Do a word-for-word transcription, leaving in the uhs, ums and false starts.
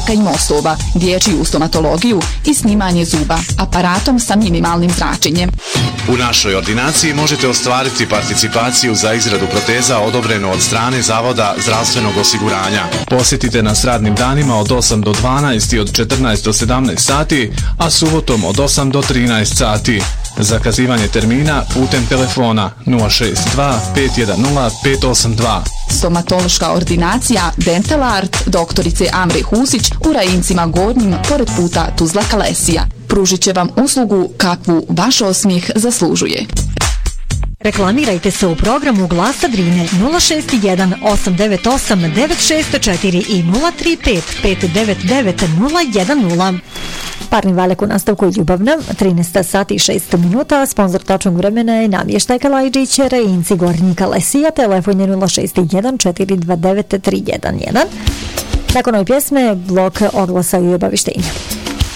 zubaka i mostova, dječju stomatologiju i snimanje zuba aparatom sa minimalnim zračenjem. U našoj ordinaciji možete ostvariti participaciju za izradu proteza odobreno od strane Zavoda zdravstvenog osiguranja. Posjetite nas radnim danima od osam do dvanaest i od četrnaest do sedamnaest sati, a subotom od osam do trinaest sati. Zakazivanje termina putem telefona nula šest dva pet jedan nula pet osam dva. Stomatološka ordinacija Dental Art doktorice Amre Husić u Rajincima Gornjim pored puta Tuzla Kalesija. Pružit će vam uslugu kakvu vaš osmijeh zaslužuje. Reklamirajte se u programu Glasa Drine nula šest jedan osam devet osam devet šest četiri i nula tri pet pet devet devet nula jedan nula. Parni valjak u nastavku je ljubavna, trinaest sati i šest minuta, sponsor tačnog vremena je Namještaj Kalajđić, Rajinci Gornji Kalesija, telefon je nula šest jedan četiri dva devet tri jedan jedan. Nakon ove pjesme, blok oglasa i obavištenja.